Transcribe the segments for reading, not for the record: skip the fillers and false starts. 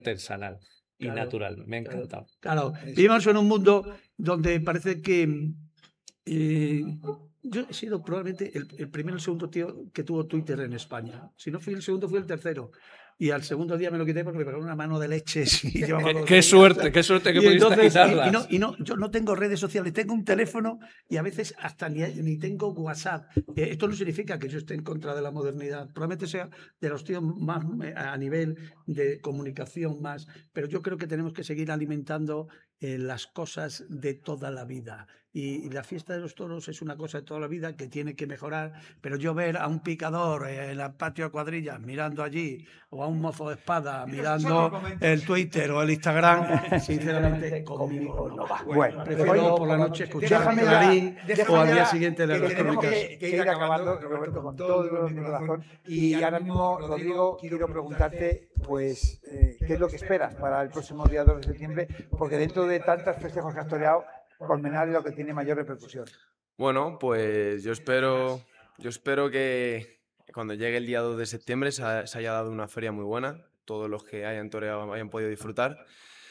artesanal y Claro, natural. Me ha claro. encantado. Claro, vivimos en un mundo donde parece que yo he sido probablemente el primero o el segundo tío que tuvo Twitter en España. Si no fui el segundo, fui el tercero. Y al segundo día me lo quité porque me pegó una mano de leches y llevaba 2 Qué días. suerte que Y pudiste entonces, quitarlas. yo no tengo redes sociales, tengo un teléfono y a veces hasta ni tengo WhatsApp. Esto no significa que yo esté en contra de la modernidad. Probablemente sea de los tíos más a nivel de comunicación más. Pero yo creo que tenemos que seguir alimentando las cosas de toda la vida. Y la fiesta de los toros es una cosa de toda la vida que tiene que mejorar, pero yo ver a un picador en el patio de cuadrillas mirando allí, o a un mozo de espada mirando el Twitter o el Instagram, sinceramente conmigo no va. Bueno, Prefiero por la noche escuchar déjame Clarín o al ya, día siguiente leer que las tenemos crónicas. que ir acabando, Roberto, con todo mi corazón. Y ahora mismo, Rodrigo, quiero preguntarte, pues, ¿qué es lo que esperas para el próximo día 2 de septiembre? Porque dentro de tantos festejos que has toreado, Colmenar es lo que tiene mayor repercusión. Bueno, pues yo espero que cuando llegue el día 2 de septiembre se haya dado una feria muy buena, todos los que hayan toreado hayan podido disfrutar.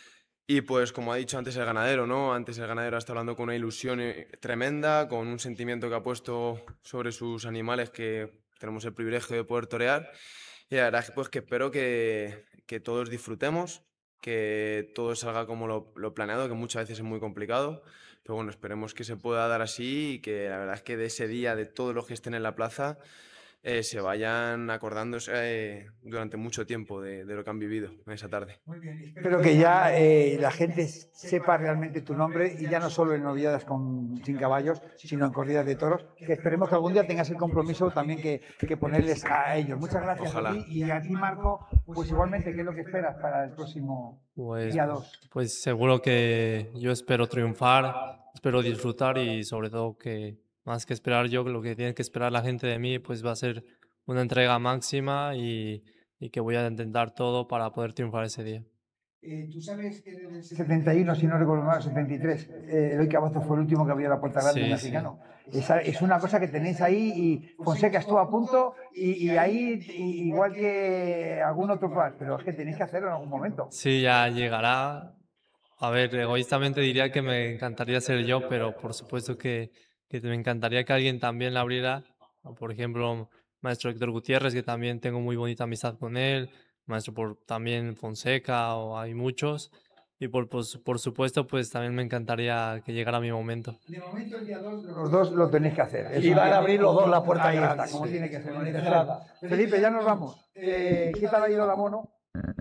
Y pues como ha dicho antes el ganadero, ¿no? Antes el ganadero está hablando con una ilusión tremenda, con un sentimiento que ha puesto sobre sus animales que tenemos el privilegio de poder torear. Y la verdad es que, pues, que espero que todos disfrutemos, que todo salga como lo planeado, que muchas veces es muy complicado. Pero bueno, esperemos que se pueda dar así y que la verdad es que de ese día, de todos los que estén en la plaza, se vayan acordándose durante mucho tiempo de lo que han vivido en esa tarde. Muy bien, espero que ya la gente sepa realmente tu nombre y ya no solo en novilladas sin caballos, sino en corridas de toros, que esperemos que algún día tengas el compromiso también que ponerles a ellos. Muchas gracias. Ojalá. A ti y a ti, Marco, pues igualmente, ¿qué es lo que esperas para el próximo día 2? Pues seguro que yo espero triunfar, espero disfrutar y sobre todo que más que esperar yo, lo que tiene que esperar la gente de mí, pues va a ser una entrega máxima y que voy a intentar todo para poder triunfar ese día. Tú sabes que en el 71, si no recuerdo mal, 73, Eloy Cavazo fue el último que abrió la puerta grande Sí, mexicano. Es una cosa que tenéis ahí y Fonseca estuvo a punto y ahí igual que algún otro par, pero es que tenéis que hacerlo en algún momento. Sí, ya llegará. A ver, egoístamente diría que me encantaría ser yo, pero por supuesto que me encantaría que alguien también la abriera. O, por ejemplo, maestro Héctor Gutiérrez, que también tengo muy bonita amistad con él. Maestro también Fonseca, o hay muchos. Y por supuesto, pues también me encantaría que llegara mi momento. De momento, el día 2, los dos lo tenéis que hacer. Y van a abrir los dos la puerta ahí grande. está, como tiene que ser. Felipe, ya nos vamos. ¿Qué tal ha ido la mono?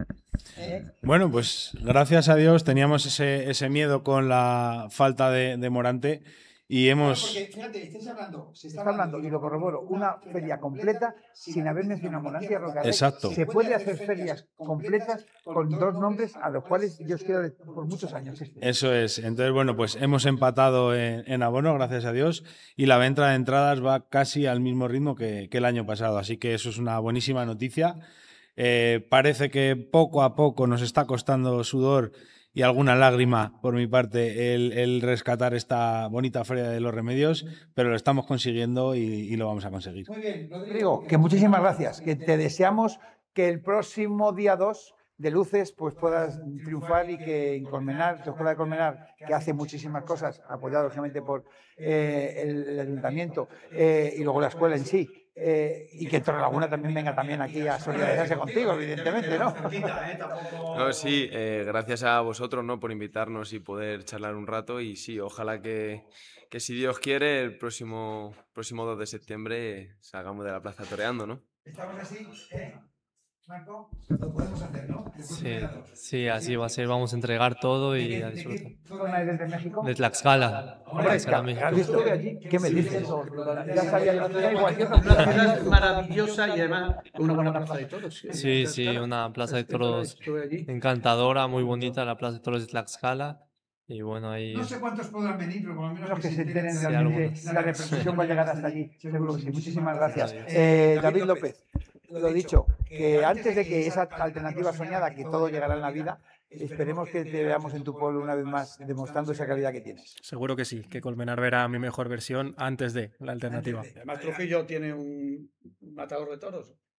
Bueno, pues gracias a Dios teníamos ese miedo con la falta de Morante y hemos... Porque, fíjate, se está hablando, y lo corroboro, una feria completa sin haber mencionado Morante y Rocarrey. Exacto. Se puede hacer ferias completas con dos nombres a los cuales yo os quiero por muchos años. Eso es. Entonces, bueno, pues hemos empatado en abono, gracias a Dios, y la venta de entradas va casi al mismo ritmo que el año pasado, así que eso es una buenísima noticia. Parece que poco a poco nos está costando sudor y alguna lágrima por mi parte el rescatar esta bonita Feria de los Remedios, pero lo estamos consiguiendo y lo vamos a conseguir. Muy bien, Rodrigo, que muchísimas gracias, que te deseamos que el próximo día 2 de Luces pues puedas triunfar y que en Colmenar, tu escuela de Colmenar, que hace muchísimas cosas, apoyado lógicamente por el ayuntamiento y luego la escuela en sí, y que Torrelaguna también venga también aquí a solidarizarse contigo, evidentemente, ¿no? No, sí, gracias a vosotros, ¿no? Por invitarnos y poder charlar un rato y sí, ojalá que si Dios quiere el próximo 2 de septiembre salgamos de la plaza toreando, ¿no? Estamos así, Marco, lo podemos hacer, ¿no? Sí, así va a ser. Vamos a entregar todo y a disfrutar. ¿De qué zona eres de México? De Tlaxcala. Fresca, ¿has visto de allí? ¿Qué me dices? Ya sabía que hacía igual. Una ciudad maravillosa y además una buena plaza de toros. Sí, una plaza de toros encantadora, muy bonita, la plaza de toros de Tlaxcala. Y bueno, ahí... No sé cuántos podrán venir, pero por lo menos que se enteren Sí, realmente. algunos. La repercusión va a llegar hasta allí. Seguro que sí. Muchísimas gracias. David López, lo dicho, que antes de que esa alternativa soñada, que todo llegará en la vida, esperemos que te veamos en tu pueblo una vez más demostrando esa calidad que tienes. Seguro que sí, que Colmenar verá mi mejor versión antes de la alternativa. Además, Trujillo tiene un matador de toros.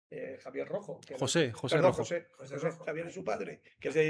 Javier Rojo. José Perdón, Rojo. José Javier es su padre, que es de